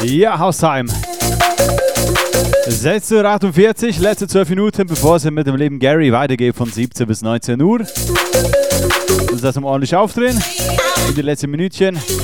Ja, Haustime. 16:48 Uhr, letzte 12 Minuten, bevor es mit dem lieben Gary weitergeht von 17 bis 19 Uhr. Das heißt, ordentlich aufdrehen. In die letzten Minütchen.